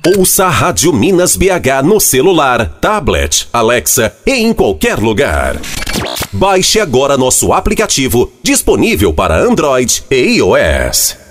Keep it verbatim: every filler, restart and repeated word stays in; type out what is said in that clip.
Ouça a Rádio Minas B H no celular, tablet, Alexa e em qualquer lugar. Baixe agora nosso aplicativo, disponível para Android e iOS.